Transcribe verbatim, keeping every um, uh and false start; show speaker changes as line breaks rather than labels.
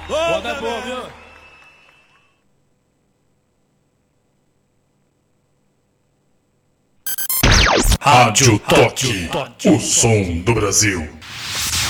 Roda é bom, viu?
Rádio Toque, o som do Brasil.